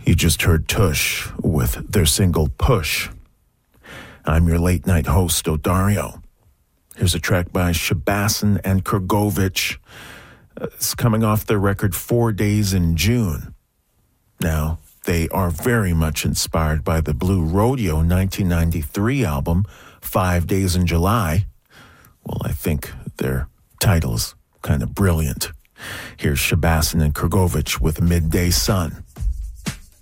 You just heard Tush with their single Push. I'm your late night host, Odario. Here's a track by Shabassin and Kurgovich. It's coming off their record 4 Days in June. Now, they are very much inspired by the Blue Rodeo 1993 album, 5 Days in July. Well, I think their title is kind of brilliant. Here's Shabassin and Kurgovich with Midday Sun.